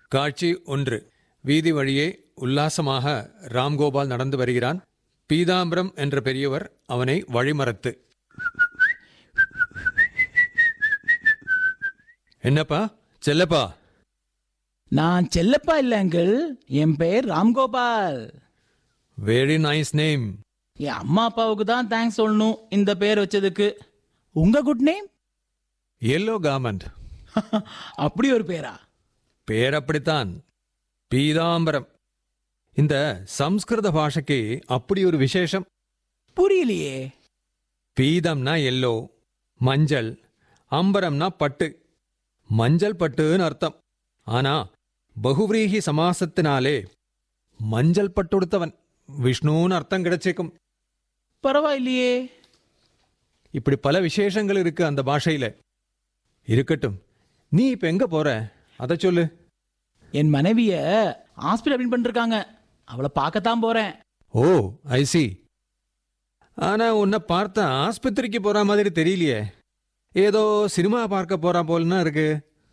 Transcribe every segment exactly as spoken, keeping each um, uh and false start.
காட்சி ஒன்று. வீதி வழியே உல்லாசமாக ராம்கோபால் நடந்து வருகிறான். பீதாம்பரம் என்ற பெரியவர் அவனை வழிமறத்து, என்னப்பா செல்லப்பா? நான் செல்லப்பா இல்ல அங்கிள், என் பெயர் ராம்கோபால். Very nice name. என் அம்மா அப்பாவுக்கு தான் தேங்க்ஸ் சொல்லணும் இந்த பேர் வச்சதுக்கு. உங்க குட் நேம்? Yellow garment. அப்படி ஒரு பேரா? பேர் அப்படித்தான், பீதாம்பரம். இந்த சம்ஸ்கிருத பாஷைக்கு அப்படி ஒரு விசேஷம். புரியலையே. பீதம்னா எல்லோ, மஞ்சள், அம்பரம்னா பட்டு. மஞ்சள் பட்டுன்னு அர்த்தம். ஆனா பகுவிரீகி சமாசத்தினாலே மஞ்சள் பட்டுடுத்தவன் விஷ்ணுன்னு அர்த்தம் கிடைச்சிக்கும். பரவாயில்லையே. இப்படி பல விசேஷங்கள் இருக்கு அந்த பாஷையில. இருக்கட்டும், நீ இப்ப எங்க போற அதை சொல்லு. என் மனைவிய ஹாஸ்பிட்டல் அட்மிட் பண்ணிருக்காங்க, அவளை பார்க்கத்தான் போறேன். ஓ ஐ சி. ஆனா உன்னை பார்த்தா ஆஸ்பத்திரிக்கு போற மாதிரி தெரியலையே. ஏதோ சினிமா பார்க்க போறா போலன்னா இருக்கு.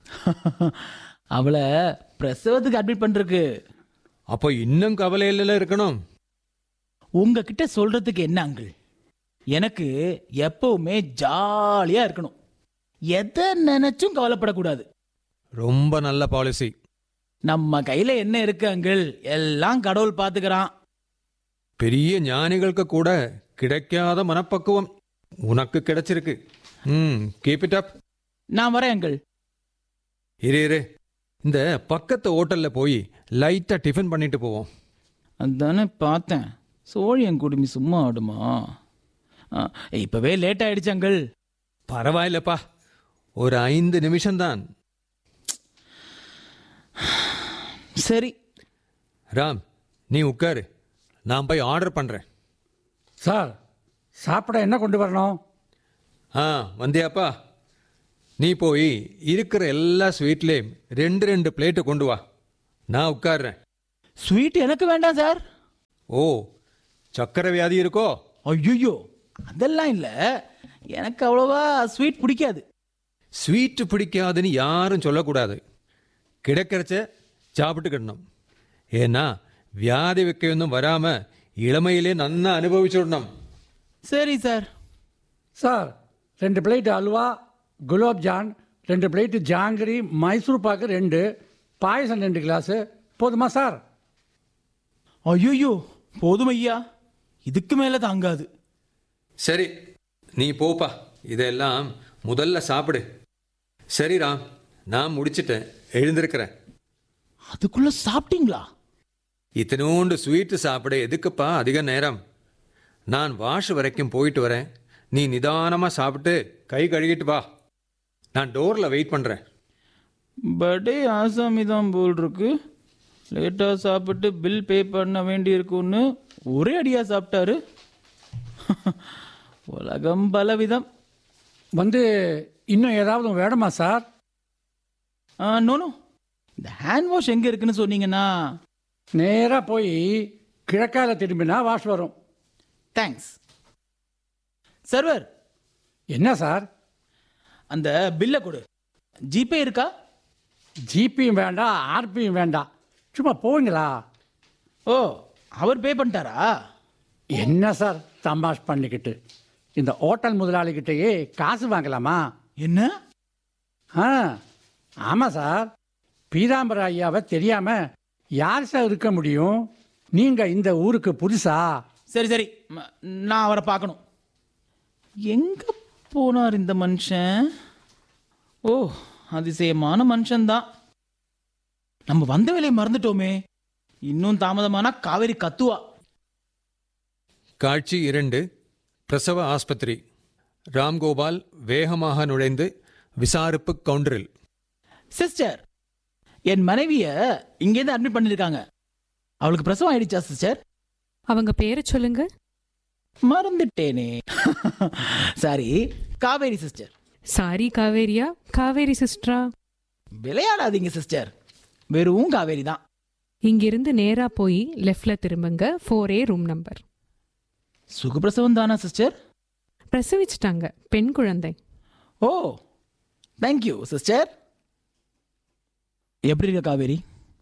அவளை பிரசவத்துக்கு அட்மிட் பண்ணிருக்கு. அப்போ இன்னும் கவலையில இருக்கணும். உங்ககிட்ட சொல்றதுக்கு என்ன அங்கிள், எனக்கு எப்பவுமே ஜாலியா இருக்கணும், எதை நினைச்சும் கவலைப்படக்கூடாது. ரொம்ப நல்ல பாலிசி. நம்ம கையில என்ன இருக்கு அங்கிள், எல்லாம் கடவுள் பாத்துக்கிறான். பெரிய ஞானிகளுக்கு கூட கிடைக்காத மனப்பக்குவம் உனக்கு கிடைச்சிருக்கு. ம், கீப் இட் அப். நான் வரேன் அங்கிள். இரு இரு, இந்த பக்கத்து ஹோட்டல்ல போய் லைட்டா டிஃபன் பண்ணிட்டு போவோம். அதானே பார்த்தேன், சோழியன் குடுமி சும்மா ஆடுமா? ஆ, இப்பவே லேட் ஆயிடுச்சு அங்கிள். பரவாயில்லப்பா, ஒரு ஐந்து நிமிஷம்தான். சரி ராம், நீ உட்காரு, நான் போய் ஆர்டர் பண்றேன். சார், சாப்பிட என்ன கொண்டு வரணும்? ஆ வந்தியாப்பா, நீ போய் இருக்கிற எல்லா ஸ்வீட்லேயும் ரெண்டு ரெண்டு பிளேட்டு கொண்டு வா, நான் உட்கார்றேன். ஸ்வீட் எனக்கு வேண்டாம் சார். ஓ, சக்கரை வியாதி இருக்கோ? ஐயோ, அதெல்லாம் இல்லை, எனக்கு அவ்வளோவா ஸ்வீட் பிடிக்காது. ஸ்வீட்டு பிடிக்காதுன்னு யாரும் சொல்லக்கூடாது. கிடைக்கிறச்ச சாப்பிட்டுக்கிடணும். ஏன்னா வியாதி வைக்கொன்னும் வராம இளமையிலே நன்னா அனுபவிச்சுடணும். சரி சார். சார், ரெண்டு பிளேட்டு அல்வா, குலாப்ஜான், ரெண்டு பிளேட்டு ஜாங்கிரி, மைசூர் பாக்கு ரெண்டு, பாயசம் ரெண்டு கிளாஸு போதுமா சார்? ஐயோ, போதும் ஐயா, இதுக்கு மேலே தாங்காது. சரி, நீ போப்பா, இதெல்லாம் முதல்ல சாப்பிடு. சரி ராம், நான் முடிச்சிட்டேன், எழுந்திருக்கிறேன். அதுக்குள்ள சாப்பிட்டீங்களா? இத்தனோண்டு ஸ்வீட்டு சாப்பிட எதுக்குப்பா அதிக நேரம்? நான் வாஷ் வரைக்கும் போயிட்டு வரேன். நீ நிதானமாக சாப்பிட்டு கை கழுகிட்டு வா, நான் டோரில் வெயிட் பண்ணுறேன். பர்த்டே ஆசாமி தான் போல் இருக்கு. லேட்டாக சாப்பிட்டு பில் பே பண்ண வேண்டி இருக்குன்னு ஒரே அடியாக சாப்பிட்டாரு. உலகம் பலவிதம். வந்து இன்னும் ஏதாவது வேணுமா சார்? நோனோ, இந்த ஹேண்ட் வாஷ் எங்கே இருக்குன்னு சொன்னீங்கன்னா. நேராக போய் கிழக்கால திரும்பினா வாஷ் வரும். தேங்க்ஸ். சர்வர். என்ன சார்? அந்த பில்லை கொடு. ஜிபே இருக்கா? ஜிபியும் வேண்டாம், ஆர்பியும் வேண்டாம், சும்மா போவீங்களா? ஓ, அவர் பே பண்ணிட்டாரா? என்ன சார் தமாஷ் பண்ணிக்கிட்டு, இந்த ஹோட்டல் முதலாளிகிட்டேயே காசு வாங்கலாமா? என்ன? ஆ ஆமாம் சார், பீதாம்பர ஐயாவை தெரியாமல் யார் சார் இருக்க முடியும்? நீங்கள் இந்த ஊருக்கு புதுசா? சரி சரி, ம- நான் அவரை பார்க்கணும். எங்கே போனார் இந்த மனுஷன்? ஓ, அதிசயமான மனுஷன்தான். நம்ம வந்த வேலையை மறந்துட்டோமே, இன்னும் தாமதமானா காவேரி கத்துவா. காட்சி இரண்டு. பிரசவ ஆஸ்பத்திரி. ராம்கோபால் வேகமாக நுழைந்து விசாரிப்பு கவுண்டரில். சிஸ்டர், என் மனைவிய இங்கேருந்து அட்மிட் பண்ணிருக்காங்க. அவளுக்கு பிரசவம் ஆயிடுச்சா சிஸ்டர்? அவங்க பேரை சொல்லுங்க. மறந்துட்டேனே. Sorry, Kaveri sister. Sorry காவேரியா, Kaveri சிஸ்டரா? விளையாடாதீங்க sister, வெறும் காவேரி தான். இங்கிருந்து நேரா போய் லெஃப்ட்ல திரும்புங்க, ஃபோர் ஏ ரூம் நம்பர். சுகப்பிரசவம் தானா சிஸ்டர்? பிரசவிச்சிட்டாங்க, பெண் குழந்தை. ஓ, தேங்க்யூ சிஸ்டர். எப்படி இருக்க காவேரி?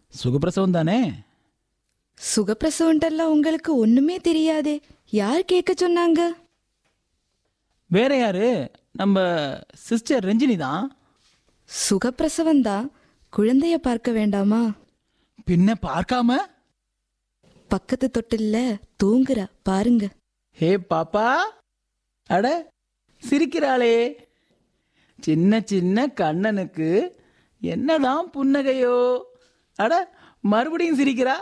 சுகப்பிரசவம் தானே? சுகப்பிரசவன்ட்டெல்லாம் உங்களுக்கு ஒண்ணுமே தெரியாதே. யார் கேட்க சொன்னாங்க? வேற யாரு? நம்ம சிஸ்டர் ரஞ்சினி தான். சுகப்பிரசவம் தான், குழந்தைய பார்க்க வேண்டாமா? பின்ன பார்க்காம? பக்கத்து தொட்டில்ல தூங்குறா பாருங்க. ஹே பாப்பா, அட சிரிக்கிறாளே. சின்ன சின்ன கண்ணனுக்கு என்னதான் புன்னகையோ. அட மறுபடியும் சிரிக்கிறா.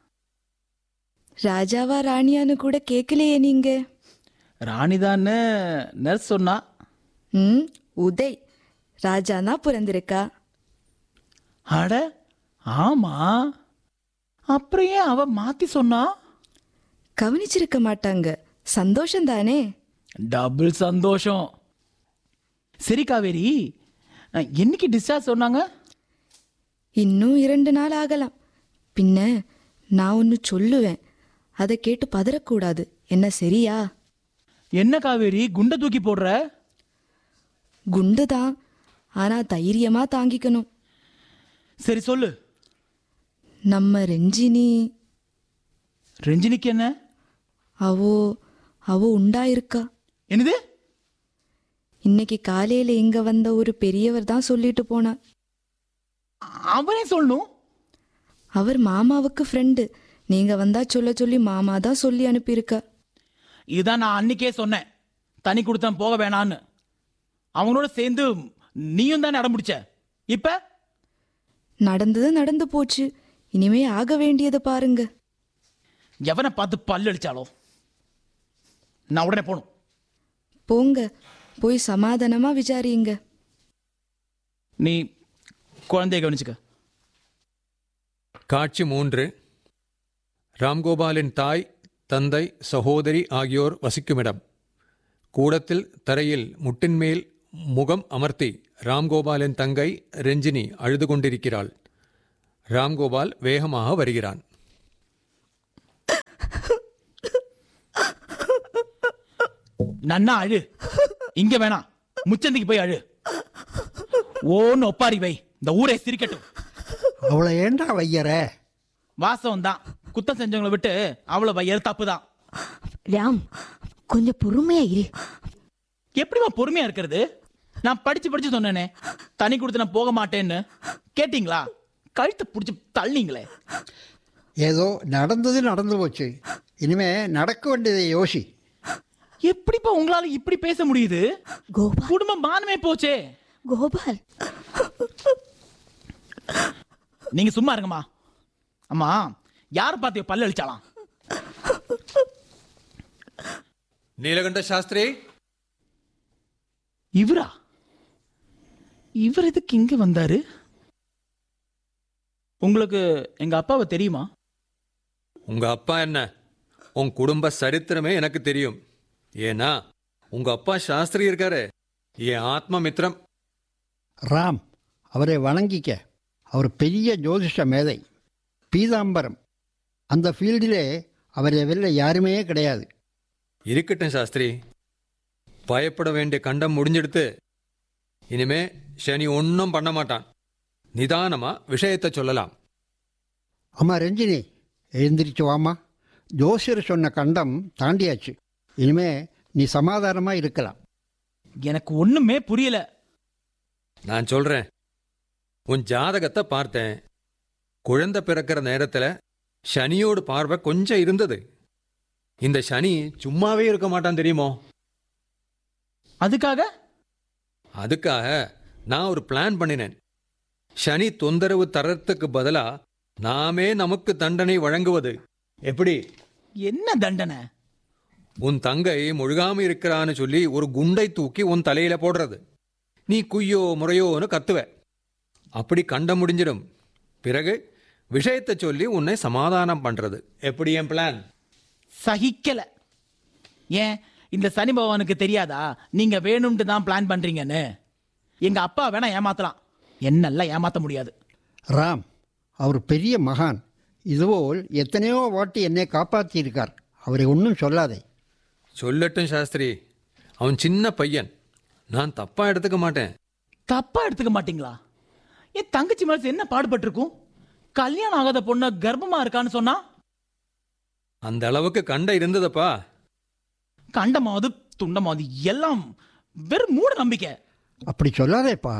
ராஜாவா ராணியான்னு கூட கேட்கலையே நீங்க. ராணிதான்னு நர்ஸ் சொன்னா. ம் உதய் ராஜானா பிறந்திருக்கா. அட ஆமா, அப்புறம் ஏன் அவ மாத்தி சொன்னா? கவனிச்சிருக்க மாட்டாங்க. சந்தோஷம் தானே? டபுள் சந்தோஷம். சரி காவேரி, என்னைக்கு டிஸ்சார்ஜ் சொன்னாங்க? இன்னும் இரண்டு நாள் ஆகலாம். பின்ன நான் ஒன்று சொல்லுவேன், அதை கேட்டு பதறக்கூடாது. என்ன சரியா? என்ன காவேரி குண்டை தூக்கி போடுற? குண்டுதான், ஆனா தைரியமா தாங்கிக்கணும். சரி சொல்லு. நம்ம ரெஞ்சினி, ரஞ்சினிக்கு என்ன? அவோ அவோ உண்டாயிருக்கா. என்னது? இன்னைக்கு காலையில இங்க வந்த ஒரு பெரியவர் தான் சொல்லிட்டு போனார். அவனே சொல்லணும். அவர் மாமாவுக்கு ஃப்ரெண்டு. நீங்க வந்தா சொல்ல சொல்லி மாமா தான் சொல்லி அனுப்பியிருக்கா. இதுதான் நான் அன்னைக்கே சொன்னேன், தனி கொடுத்தன் போக வேணான்னு. அவங்களோட சேர்ந்து நீயும் தான் அடம்பிடிச்ச. இப்ப நடந்தது நடந்து போச்சு. இனிமே ஆக வேண்டியது பாருங்க. எவனை பார்த்து பல்லு அடிச்சாலோ நான் உடனே போகணும். போங்க, போய் சமாதானமா விசாரியுங்க. நீ குழந்தைய கவனிச்சுக்க. காட்சி மூன்று. ராம்கோபாலின் தாய், தந்தை, சகோதரி ஆகியோர் வசிக்குமிடம். கூடத்தில் தரையில் முட்டின்மேல் முகம் அமர்த்தி ராம்கோபாலின் தங்கை ரஞ்சினி அழுது கொண்டிருக்கிறாள். ராம்கோபால் வேகமாக வருகிறான். நன்னா அழு. இங்க வேணாம், முச்சந்திக்கு போய் அழு. ஓன்னு ஒப்பாரி வை, இந்த ஊரே சிரிக்கட்டும். அவளை ஏண்டா வையற? வாசம் தான், குத்தம் செஞ்சவங்களை விட்டு அவளை வையர் தப்பு தான். ராம், கொஞ்சம் பொறுமையா இரு. எப்படிமா பொறுமையா இருக்கிறது? நான் படிச்சு படிச்சு சொன்னேனே தனி கொடுத்து நான் போக மாட்டேன்னு. கேட்டீங்களா? கழுத்தை பிடிச்சி தள்ளிங்களே. ஏதோ நடந்தது நடந்து போச்சு, இனிமே நடக்க வேண்டியதை யோசி. எப்படிப்பா உங்களால இப்படி பேச முடியுது? கோபால், குடும்பம் மானமே போச்சே. கோபால், நீங்க சும்மா இருங்கம்மா. அம்மா, யார பார்த்து பல்ல அழிச்சாலாம்? நீலகண்ட சாஸ்திரி. இவரா? இவர் எதுக்கு இங்க வந்தாரு? உங்களுக்கு எங்க அப்பாவை தெரியுமா? உங்க அப்பா என்ன, உன் குடும்ப சரித்திரமே எனக்கு தெரியும். ஏன்னா உங்க அப்பா சாஸ்திரி இருக்காரு, என் ஆத்ம மித்திரம். ராம், அவரை வணங்கிக்க. அவர் பெரிய ஜோதிஷ மேதை, பீதாம்பரம். அந்த ஃபீல்டிலே அவரை வெல்ல யாருமே கிடையாது. இருக்கட்டும் சாஸ்திரி, பயப்பட வேண்டிய கண்டம் முடிஞ்செடுத்து. இனிமே சனி ஒன்றும் பண்ண மாட்டான். நிதானமா விஷயத்தை சொல்லலாம். அம்மா ரஞ்சினி, எழுந்திரிச்சு வாமா. ஜோசியர் சொன்ன கண்டம் தாண்டியாச்சு. இனிமே நீ சமாதானமாக இருக்கலாம். எனக்கு ஒண்ணுமே புரியல. நான் சொல்றேன். உன் ஜாதகத்தை பார்த்தேன். குழந்தை பிறக்கிற நேரத்தில் சனியோட பார்வை கொஞ்சம் இருந்தது. இந்த சனி சும்மாவே இருக்க மாட்டான் தெரியுமோ? அதுக்காக அதுக்காக நான் ஒரு பிளான் பண்ணினேன். சனி தொந்தரவு தரத்துக்கு பதிலா நாமே நமக்கு தண்டனை வழங்குவது எப்படி? என்ன தண்டனை? உன் தங்கை முழுகாம இருக்கிறான்னு சொல்லி ஒரு குண்டை தூக்கி உன் தலையில போடுறது. நீ குய்யோ முறையோன்னு கத்துவ. அப்படி கண்ட முடிஞ்சிடும். பிறகு விஷயத்தை சொல்லி உன்னை சமாதானம் பண்றது எப்படி என் பிளான்? சகிக்கல. ஏன் இந்த சனி பகவானுக்கு தெரியாதா நீங்க வேணும்ட்டு தான் பிளான் பண்றீங்கன்னு? எங்க அப்பா வேணா ஏமாத்தலாம், என்னெல்லாம் ஏமாத்த முடியாது. ராம், அவர் பெரிய மகான். இதுபோல் எத்தனையோ வாட்டி என்னை காப்பாற்றியிருக்கார். அவரை ஒன்றும் சொல்லாதே. சொல்லட்டும் சாஸ்திரி, அவன் சின்ன பையன். நான் தப்பா எடுத்துக்க மாட்டேன். தப்பா எடுத்துக்க மாட்டீங்களா? என் தங்கச்சி மனசு என்ன பாடுபட்டிருக்கும்? கல்யாணம் ஆகாத பொண்ணு கர்ப்பமா இருக்கான்னு சொன்னா அந்த அளவுக்கு கண்டை இருந்ததப்பா. கண்டமாவது துண்டமாவது எல்லாம் வெறும் மூட நம்பிக்கை. அப்படி சொல்லாதேப்பா.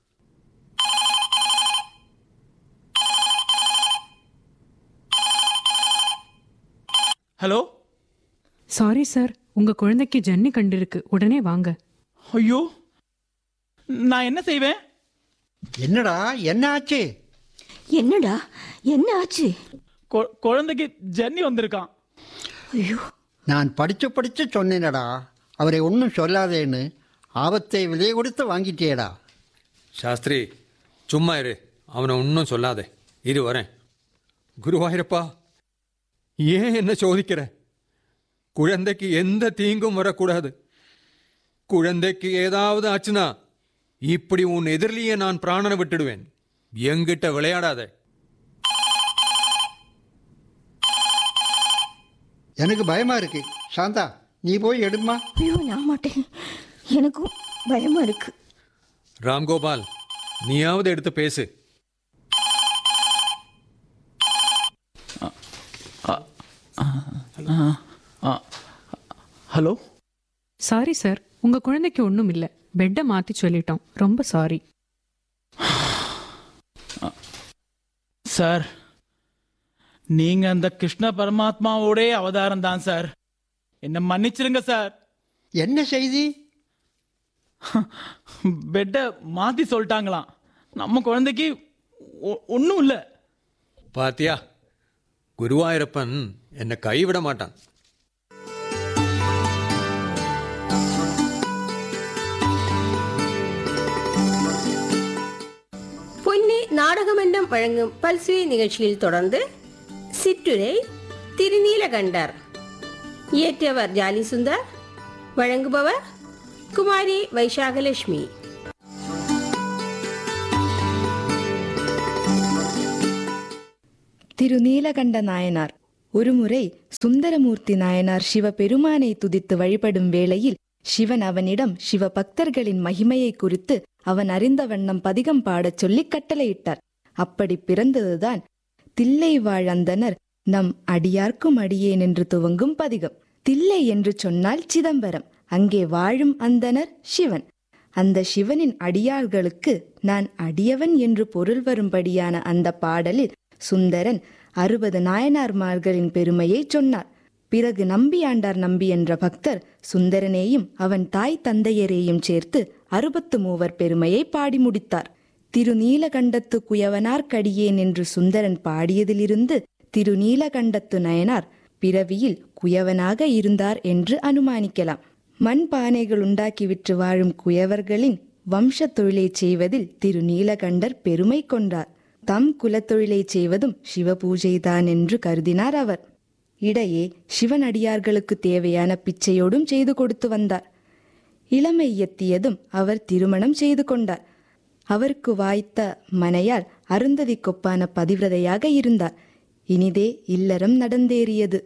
ஹலோ. சாரி சார், உங்க குழந்தைக்கு ஜன்னி கண்டிருக்கு, உடனே வாங்க. ஐயோ, நான் என்ன செய்வேன்? என்னடா என்ன ஆச்சு? என்னடா என்ன ஆச்சு? கொ- குழந்தைக்கு ஜன்னி வந்திருக்கான். ஐயோ, நான் படிச்சு படிச்சு சொன்னேனடா, அவரை ஒன்றும் சொல்லாதேன்னு. ஆபத்தை விலை கொடுத்து வாங்கிட்டேடா. சாஸ்திரி, சும்மா இரு, அவனை ஒன்றும் சொல்லாதே. இரு வரேன். குருவாயூரப்பா, ஏன் என்ன சோதிக்கிற? குழந்தைக்கு எந்த தீங்கும் வரக்கூடாது. குழந்தைக்கு ஏதாவது ஆச்சுன்னா இப்படி உன் எதிரிலேயே நான் பிராணனை விட்டுடுவேன். என்கிட்ட விளையாடாத. எனக்கு பயமா இருக்கு. சாந்தா, நீ போய் எடுமா. ஐயோ, நான் மாட்டேன். எனக்கும் பயமா இருக்கு. ராம்கோபால், நீயாவது எடுத்து பேசு. ஹலோ. சாரி சார், உங்க குழந்தைக்கு ஒன்றும் இல்லை, பெட்டை மாத்தி சொல்லிட்டோம், ரொம்ப சாரி. சார், நீங்க அந்த கிருஷ்ண பரமாத்மாவோட அவதாரம் தான் சார். என்ன மன்னிச்சிருங்க சார். என்ன செய்தி? பெட்டை மாத்தி சொல்லிட்டாங்களாம். நம்ம குழந்தைக்கு ஒன்றும் இல்லை. பாத்தியா, குருவாயூரப்பன் என்னை கைவிட மாட்டான். பொன்னி நாடகமன்றம் வழங்கும் பல்சுவை நிகழ்ச்சியில் தொடர்ந்து சிற்றுரை திருநீலகண்டர். இயற்றியவர் ஜாலி சுந்தர். வழங்குபவர் குமாரி வைசாகலட்சுமி. திருநீலகண்ட நாயனார். ஒருமுறை சுந்தரமூர்த்தி நாயனார் சிவபெருமானை துதித்து வழிபடும் வேளையில் சிவன் அவனிடம் சிவ பக்தர்களின் மகிமையை குறித்து அவன் அறிந்த வண்ணம் பதிகம் பாடச் சொல்லி கட்டளையிட்டார். அப்படி பிறந்ததுதான் தில்லை வாழ்ந்தனர் நம் அடியார்க்கும் அடியேன் என்று துவங்கும் பதிகம். தில்லை என்று சொன்னால் சிதம்பரம், அங்கே வாழும் அந்தனர் சிவன். அந்த சிவனின் அடியார்களுக்கு நான் அடியவன் என்று பொருள் வரும்படியான அந்த பாடலில் சுந்தரன் அறுபது நாயனார்மார்களின் பெருமையை சொன்னார். பிறகு நம்பியாண்டார் நம்பி என்ற பக்தர் சுந்தரனேயும் அவன் தாய் தந்தையரையும் சேர்த்து அறுபத்து மூவர் பெருமையை பாடி முடித்தார். திருநீலகண்டத்து குயவனார் கடியேன் என்று சுந்தரன் பாடியதிலிருந்து திருநீலகண்டத்து நயனார் பிறவியில் குயவனாக இருந்தார் என்று அனுமானிக்கலாம். மண் பானைகள் உண்டாக்கி விற்று வாழும் குயவர்களின் வம்ச தொழிலை செய்வதில் திருநீலகண்டர் பெருமை கொண்டார். தம் குலத்தொழிலை செய்வதும் சிவபூஜைதான் என்று கருதினார் அவர். இடையே சிவனடியார்களுக்கு தேவையான பிச்சையோடும் செய்து கொடுத்து வந்தார். இளமை எத்தியதும் அவர் திருமணம் செய்து கொண்டார். அவருக்கு வாய்த்த மனையால் அருந்ததி கொப்பான பதிவிரதையாக இருந்தார். இனிதே இல்லறம் நடந்தேறியது.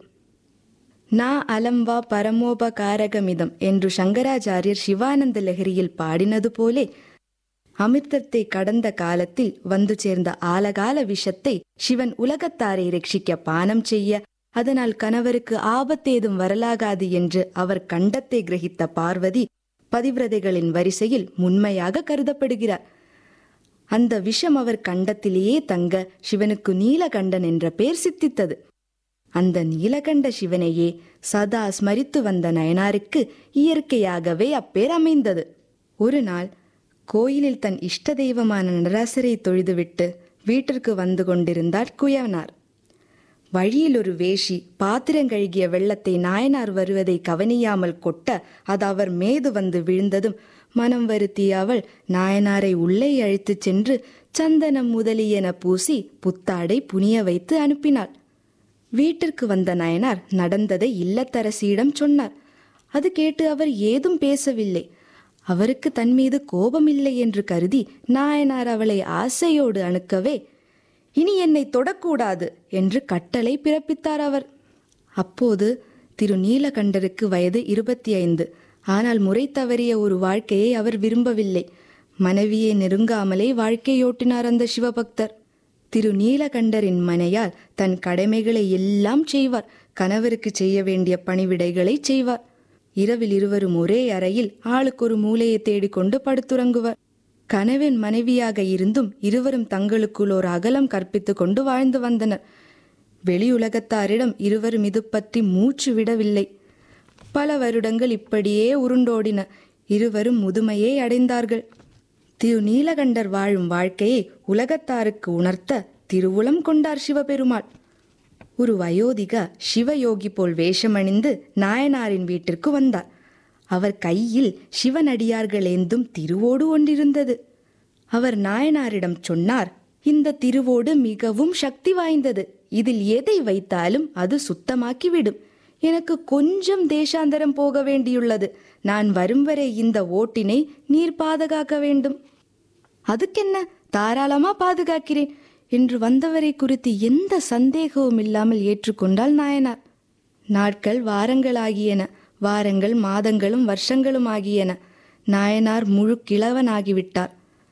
நா அலம்வா பரமோபகாரகமிதம் என்று சங்கராச்சாரியர் சிவானந்த லஹரியில் பாடினது போலே அமிர்தத்தை கடந்த காலத்தில் வந்து சேர்ந்த ஆலகால விஷத்தை சிவன் உலகத்தாரை ரட்சிக்க பானம் செய்ய, அதனால் கணவருக்கு ஆபத்தேதும் வரலாகாது என்று அவர் கண்டத்தை கிரகித்த பார்வதி பதிவிரதைகளின் வரிசையில் முன்மையாக கருதப்படுகிறார். அந்த விஷம் அவர் கண்டத்திலேயே தங்க சிவனுக்கு நீலகண்டன் என்ற பெயர் சித்தித்தது. அந்த நீலகண்ட சிவனையே சதா ஸ்மரித்து வந்த நயனாருக்கு இயற்கையாகவே அப்பேர் அமைந்தது. ஒரு நாள் கோயிலில் தன் இஷ்ட தெய்வமான நடராசரை தொழுதுவிட்டு வீட்டிற்கு வந்து கொண்டிருந்தார் குயவனார். வழியில் ஒரு வேஷி பாத்திரங்கழுகிய வெள்ளத்தை நாயனார் வருவதை கவனியாமல் கொட்ட அது அவர் மேது வந்து விழுந்ததும் மனம் வருத்திய அவள் நாயனாரை உள்ளே அழைத்துச் சென்று சந்தனம் முதலியன பூசி புத்தாடை புனிய வைத்து அனுப்பினாள். வீட்டிற்கு வந்த நாயனார் நடந்ததை இல்லத்தரசியிடம் சொன்னார். அது கேட்டு அவர் ஏதும் பேசவில்லை. அவருக்கு தன் மீது கோபமில்லை என்று கருதி நாயனார் அவளை ஆசையோடு அணுக்கவே, இனி என்னை தொடக்கூடாது என்று கட்டளை பிறப்பித்தார் அவர். அப்போது திரு நீலகண்டருக்கு வயது இருபத்தி ஐந்து. ஆனால் முறை தவறிய ஒரு வாழ்க்கையை அவர் விரும்பவில்லை. மனைவியை நெருங்காமலே வாழ்க்கையோட்டினார் அந்த சிவபக்தர். திரு நீலகண்டரின் மனையால் தன் கடமைகளை எல்லாம் செய்வார். கணவருக்கு செய்ய வேண்டிய பணிவிடைகளை செய்வார். இரவில் இருவரும் ஒரே அறையில் ஆளுக்கு ஒரு மூலையை தேடிக்கொண்டு படுத்துறங்குவர். கணவன் மனைவியாக இருந்தும் இருவரும் தங்களுக்குள் ஒரு அகலம் கற்பித்து கொண்டு வாழ்ந்து வந்தனர். வெளியுலகத்தாரிடம் இருவரும் இது பற்றி மூச்சு விடவில்லை. பல வருடங்கள் இப்படியே உருண்டோடின. இருவரும் முதுமையை அடைந்தார்கள். திரு நீலகண்டர் வாழும் வாழ்க்கையை உலகத்தாருக்கு உணர்த்த திருவுளம் கொண்டார் சிவபெருமாள். ஒரு வயோதிக சிவயோகி போல் வேஷமணிந்து நாயனாரின் வீட்டிற்கு வந்தார். அவர் கையில் சிவனடியார்கள் ஏந்தும் திருவோடு ஒன்றிருந்தது. அவர் நாயனாரிடம் சொன்னார், இந்த திருவோடு மிகவும் சக்தி வாய்ந்தது. இதில் எதை வைத்தாலும் அது சுத்தமாக்கிவிடும். எனக்கு கொஞ்சம் தேசாந்தரம் போக வேண்டியுள்ளது. நான் வரும் வரை இந்த ஓட்டினை நீர் பாதுகாக்க வேண்டும். அதுக்கென்ன, தாராளமா பாதுகாக்கிறேன் என்று வந்தவரை குறித்து எந்த சந்தேகமும் இல்லாமல் ஏற்றுக்கொண்டாள் நாயனார். நாட்கள் வாரங்களாகியன. வாரங்கள் மாதங்களும் வருஷங்களும் ஆகியன. நாயனார் முழு கிழவனாகிவிட்டார்.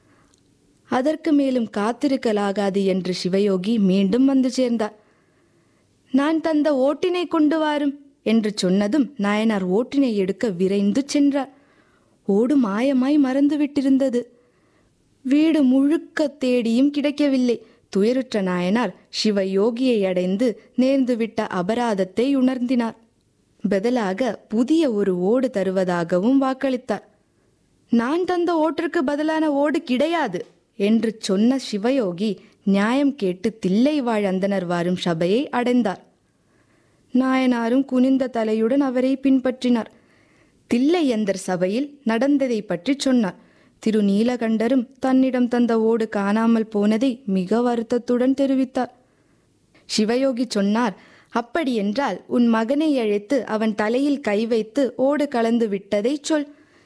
அதற்கு மேலும் காத்திருக்கலாகாது என்று சிவயோகி மீண்டும் வந்து சேர்ந்தார். நான் தந்த ஓட்டினை கொண்டு வாரும் என்று சொன்னதும் நாயனார் ஓட்டினை எடுக்க விரைந்து சென்றார். ஓடு மாயமாய் மறந்துவிட்டிருந்தது. வீடு முழுக்க தேடியும் கிடைக்கவில்லை. துயருற்ற நாயனார் சிவயோகியை அடைந்து நேர்ந்துவிட்ட அபராதத்தை உணர்ந்தினார். பதிலாக புதிய ஒரு ஓடு தருவதாகவும் வாக்களித்தார். நான் தந்த ஓட்டிற்கு பதிலான ஓடு கிடையாது என்று சொன்ன சிவயோகி நியாயம் கேட்டு தில்லை வாழ் அந்தனர் வாரும் சபையை அடைந்தார். நாயனாரும் குனிந்த தலையுடன் அவரை பின்பற்றினார். தில்லை அந்தர் சபையில் நடந்ததை பற்றி சொன்னார். திரு நீலகண்டரும் தன்னிடம் தந்த ஓடு காணாமல் போனதை மிக வருத்தத்துடன் தெரிவித்தார். சிவயோகி சொன்னார், அப்படியென்றால் உன் மகனை அழைத்து அவன் தலையில் கை வைத்து ஓடு கலந்து விட்டதை சொல்.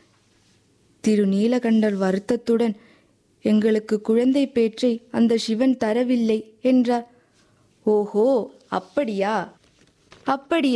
திரு நீலகண்டர் வருத்தத்துடன், எங்களுக்கு குழந்தை பேற்றை அந்த சிவன் தரவில்லை என்றார். ஓஹோ, அப்படியா? அப்படி